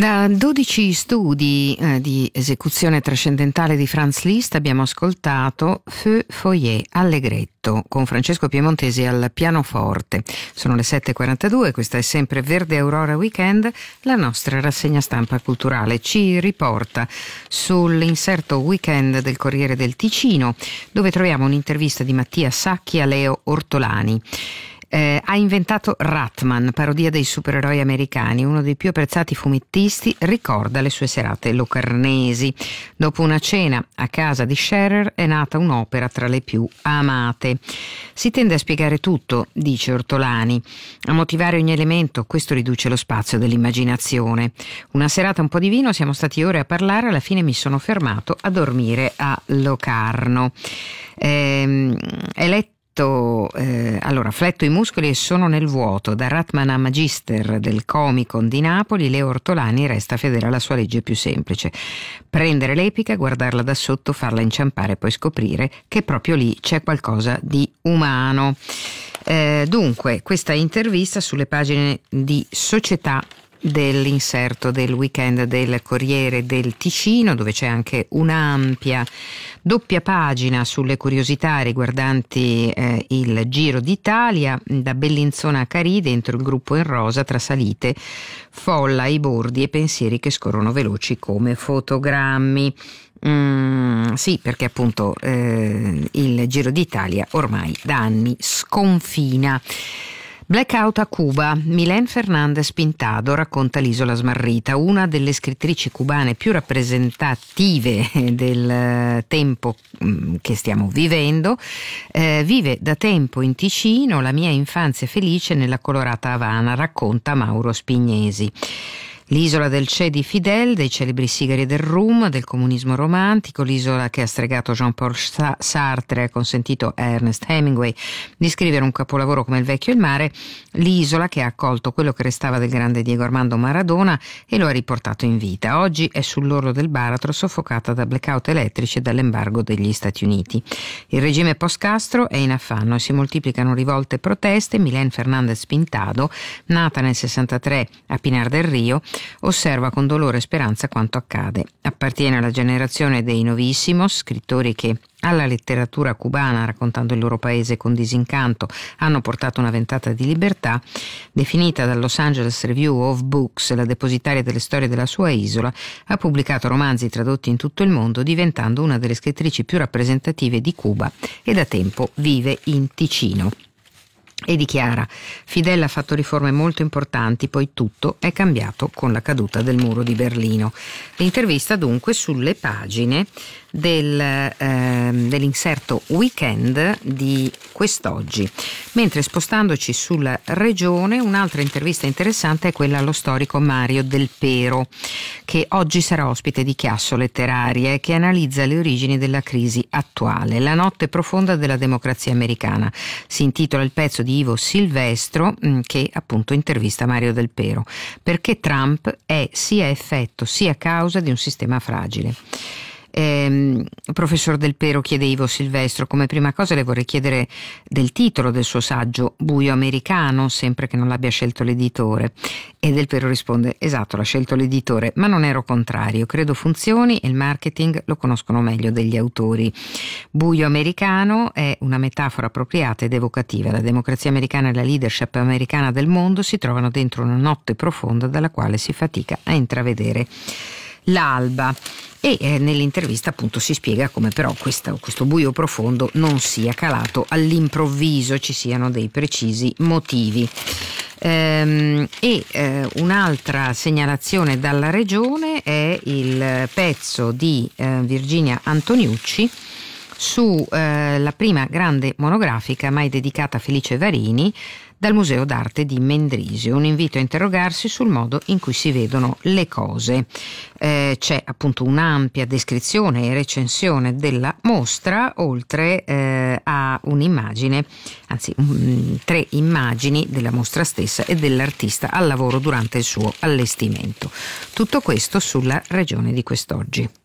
Da 12 studi di esecuzione trascendentale di Franz Liszt abbiamo ascoltato Feu Foyer Allegretto con Francesco Piemontesi al pianoforte. Sono le 7.42, questa è sempre Verde Aurora Weekend. La nostra rassegna stampa culturale ci riporta sull'inserto weekend del Corriere del Ticino, dove troviamo un'intervista di Mattia Sacchi a Leo Ortolani. Ha inventato Ratman, parodia dei supereroi americani. Uno dei più apprezzati fumettisti ricorda le sue serate locarnesi. Dopo una cena a casa di Scherer è nata un'opera tra le più amate. Si tende a spiegare tutto, dice Ortolani, a motivare ogni elemento. Questo riduce lo spazio dell'immaginazione. Una serata un po' di vino, siamo stati ore a parlare, alla fine mi sono fermato a dormire a Locarno. È letto allora, fletto i muscoli e sono nel vuoto. Da Ratman a Magister del Comicon di Napoli, Leo Ortolani resta fedele alla sua legge più semplice: prendere l'epica, guardarla da sotto, farla inciampare e poi scoprire che proprio lì c'è qualcosa di umano. Dunque, questa intervista sulle pagine di Società dell'inserto del weekend del Corriere del Ticino, dove c'è anche un'ampia doppia pagina sulle curiosità riguardanti il Giro d'Italia, da Bellinzona a Carì, dentro il gruppo in rosa, tra salite, folla ai bordi e pensieri che scorrono veloci come fotogrammi. Sì, perché appunto il Giro d'Italia ormai da anni sconfina. Blackout a Cuba. Milén Fernández Pintado racconta l'isola smarrita, una delle scrittrici cubane più rappresentative del tempo che stiamo vivendo. Vive da tempo in Ticino, la mia infanzia felice nella colorata Havana, racconta Mauro Spignesi. L'isola del Che di Fidel, dei celebri sigari del rum, del comunismo romantico, l'isola che ha stregato Jean-Paul Sartre e ha consentito a Ernest Hemingway di scrivere un capolavoro come Il vecchio e il mare, l'isola che ha accolto quello che restava del grande Diego Armando Maradona e lo ha riportato in vita. Oggi è sull'orlo del baratro, soffocata da blackout elettrici e dall'embargo degli Stati Uniti. Il regime post-Castro è in affanno e si moltiplicano rivolte e proteste. Milén Fernández Pintado, nata nel 63 a Pinar del Rio, osserva con dolore e speranza quanto accade. Appartiene alla generazione dei Novísimos, scrittori che alla letteratura cubana, raccontando il loro paese con disincanto, hanno portato una ventata di libertà. Definita dal Los Angeles Review of Books la depositaria delle storie della sua isola, ha pubblicato romanzi tradotti in tutto il mondo, diventando una delle scrittrici più rappresentative di Cuba e da tempo vive in Ticino. E dichiara: Fidel ha fatto riforme molto importanti, poi tutto è cambiato con la caduta del muro di Berlino. L'intervista dunque sulle pagine dell'inserto weekend di quest'oggi. Mentre, spostandoci sulla regione, un'altra intervista interessante è quella allo storico Mario Del Pero, che oggi sarà ospite di Chiasso Letteraria e che analizza le origini della crisi attuale. La notte profonda della democrazia americana si intitola il pezzo di Ivo Silvestro, che appunto intervista Mario Del Pero. Perché Trump è sia effetto sia causa di un sistema fragile. Professor Del Pero, chiede Ivo Silvestro, come prima cosa le vorrei chiedere del titolo del suo saggio Buio americano, sempre che non l'abbia scelto l'editore. E Del Pero risponde: esatto, l'ha scelto l'editore, ma non ero contrario, credo funzioni e il marketing lo conoscono meglio degli autori. Buio americano è una metafora appropriata ed evocativa. La democrazia americana e la leadership americana del mondo si trovano dentro una notte profonda dalla quale si fatica a intravedere l'alba. E nell'intervista appunto si spiega come però questo buio profondo non sia all'improvviso, ci siano dei precisi motivi. Un'altra segnalazione dalla regione è il pezzo di Virginia Antoniucci su la prima grande monografica mai dedicata a Felice Varini, dal Museo d'Arte di Mendrisio. Un invito a interrogarsi sul modo in cui si vedono le cose. C'è appunto un'ampia descrizione e recensione della mostra, oltre a un'immagine, anzi 3 immagini della mostra stessa e dell'artista al lavoro durante il suo allestimento. Tutto questo sulla regione di quest'oggi.